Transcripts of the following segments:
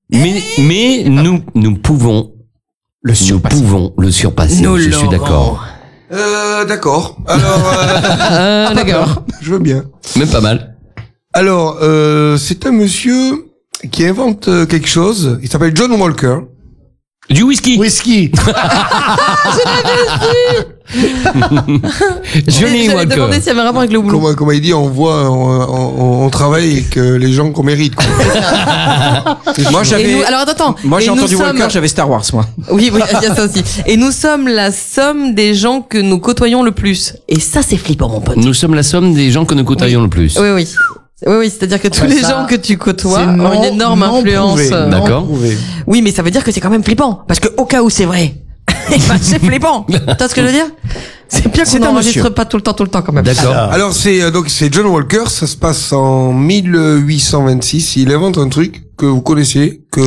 Mais nous pouvons le surpasser. Je suis d'accord. D'accord. Alors, d'accord. Je veux bien. Même pas mal. Alors, c'est un monsieur qui invente quelque chose. Il s'appelle John Walker. Du whisky. Whisky. Johnny Walker. Demandé s'il y avait un rapport avec le boulot. Comment il dit, on travaille avec les gens qu'on mérite, quoi. Moi, j'avais. Alors attends. Moi, j'ai entendu Walker, j'avais Star Wars, moi. Oui, il y a ça aussi. Et nous sommes la somme des gens que nous côtoyons le plus. Et ça, c'est flippant, mon pote. Nous sommes la somme des gens que nous côtoyons le plus. Oui. Oui, c'est-à-dire que tous les gens que tu côtoies ont une énorme influence. D'accord. Oui, mais ça veut dire que c'est quand même flippant. Parce que au cas où c'est vrai, c'est flippant. Tu vois ce que je veux dire? C'est bien qu'on n'enregistre pas tout le temps quand même. D'accord. Alors c'est John Walker, ça se passe en 1826. Il invente un truc que vous connaissez, que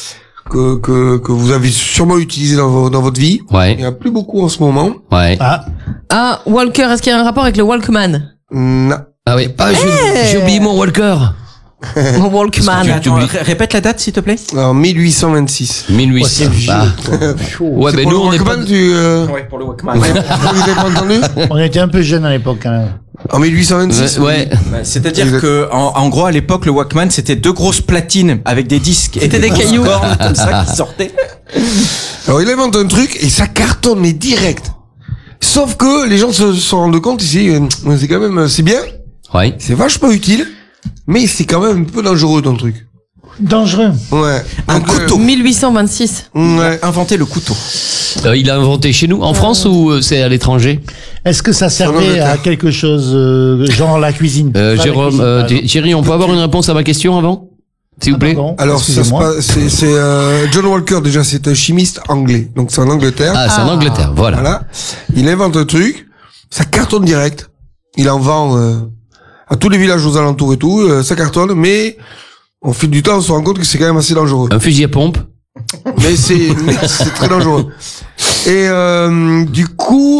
vous avez sûrement utilisé dans votre vie. Ouais. Il n'y a plus beaucoup en ce moment. Ouais. Ah, Walker, est-ce qu'il y a un rapport avec le Walkman? Non. Ah oui. J'ai oublié mon Walker. Mon Walkman. Répète la date, s'il te plaît. En 1826. 1800. Ouais, mais nous, on n'est pas... Ouais, pour le Walkman. Vous n'avez pas entendu? On était un peu jeunes à l'époque, quand même. En 1826? Ouais. C'est-à-dire que, en gros, à l'époque, le Walkman, c'était 2 grosses platines avec des disques. C'était des cailloux. Comme ça qui sortaient. Alors, il invente un truc et ça cartonne, mais direct. Sauf que les gens se sont rendus compte ici, c'est quand même, c'est bien. Ouais. C'est vachement utile. Mais c'est quand même un peu dangereux ton truc. Dangereux. Ouais. Un couteau. 1826. Ouais. Inventer le couteau. Il a inventé chez nous, en France ou c'est à l'étranger? Est-ce que ça servait à quelque chose, genre la cuisine? Jérôme, Thierry, on peut avoir une réponse à ma question avant? S'il vous plaît? Pardon, alors, ça se passe, c'est John Walker, déjà, c'est un chimiste anglais. Donc, c'est en Angleterre. Ah, c'est en Angleterre, voilà. Il invente un truc. Ça cartonne direct. Il en vend, à tous les villages aux alentours et tout, ça cartonne, mais au fil du temps, on se rend compte que c'est quand même assez dangereux. Un fusil à pompe. Mais c'est très dangereux. Et du coup,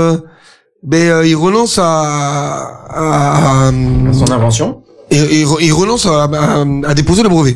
il renonce à son invention. Et il renonce à déposer le brevet.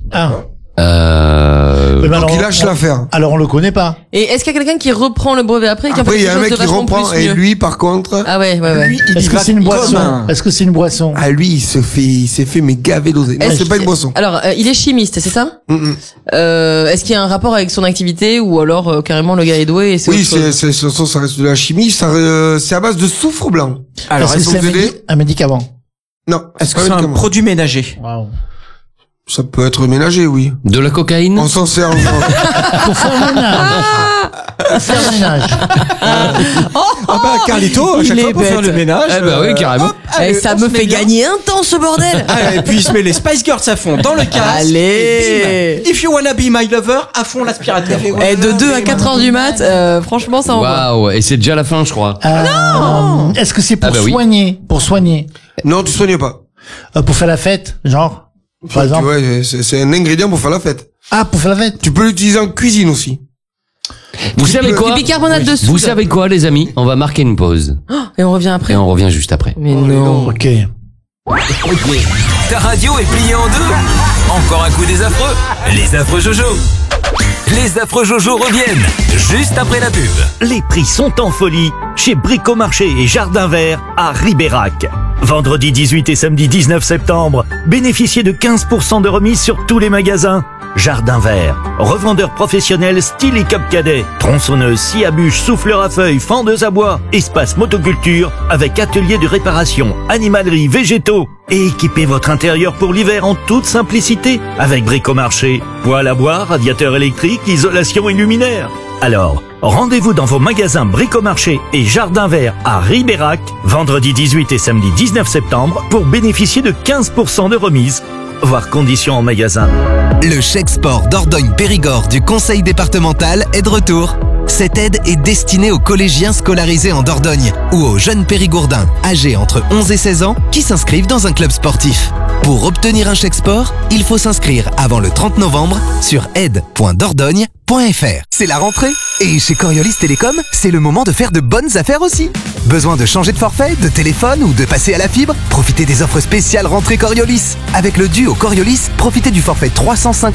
Donc il lâche l'affaire. Alors on le connaît pas. Et est-ce qu'il y a quelqu'un qui reprend le brevet après? Après il y a un mec qui reprend et lui par contre. Ah ouais. Lui, est-ce que c'est une boisson? Est-ce que c'est une boisson? Ah lui il s'est fait mais gaver dosé. Non, c'est pas une boisson. Alors il est chimiste, c'est ça? Est-ce qu'il y a un rapport avec son activité ou alors carrément le gars est doué et c'est oui, ça reste de la chimie, c'est à base de soufre blanc. Alors est-ce que c'est un médicament? Non. Est-ce que c'est un produit ménager? Wow. Ça peut être ménager, oui. De la cocaïne? On s'en sert pour faire le ménage. Pour faire le ménage. Carlito, à chaque fois pour faire le ménage. Oui, carrément. Ça me fait gagner un temps, ce bordel. Et puis il se met les Spice Girls à fond dans le casque. Allez. If you wanna be my lover, à fond l'aspirateur. Et de 2 à 4 heures du mat, franchement, ça envoie. Waouh, et c'est déjà la fin, je crois. Non. Est-ce que c'est pour soigner? Pour soigner? Non, tu soignes pas. Pour faire la fête, genre? Par exemple. Ouais, c'est un ingrédient pour faire la fête. Ah, pour faire la fête. Tu peux l'utiliser en cuisine aussi. Vous savez quoi? Du bicarbonate de soude. Vous savez quoi, les amis? On va marquer une pause. Et on revient après. Et on revient juste après. Mais non. Ok. Ta radio est pliée en deux. Encore un coup des affreux. Les affreux Jojo. Les affreux Jojo reviennent juste après la pub. Les prix sont en folie chez Bricomarché et Jardin Vert à Ribérac. Vendredi 18 et samedi 19 septembre, bénéficiez de 15% de remise sur tous les magasins. Jardin Vert, revendeur professionnel style et cap cadet, tronçonneuse, scie à bûche, souffleur à feuilles, fendeuse à bois, espace motoculture avec atelier de réparation, animalerie, végétaux. Et équipez votre intérieur pour l'hiver en toute simplicité avec Bricomarché, poêle à bois, radiateur électrique, isolation et luminaire. Alors, rendez-vous dans vos magasins Bricomarché et Jardin Vert à Ribérac, vendredi 18 et samedi 19 septembre pour bénéficier de 15% de remise. Voir conditions en magasin. Le chèque sport Dordogne-Périgord du conseil départemental est de retour. Cette aide est destinée aux collégiens scolarisés en Dordogne ou aux jeunes périgourdins âgés entre 11 et 16 ans qui s'inscrivent dans un club sportif. Pour obtenir un chèque sport, il faut s'inscrire avant le 30 novembre sur aide.dordogne.fr. C'est la rentrée et chez Coriolis Télécom, c'est le moment de faire de bonnes affaires aussi. Besoin de changer de forfait, de téléphone ou de passer à la fibre? Profitez des offres spéciales rentrée Coriolis. Avec le duo Coriolis, profitez du forfait 350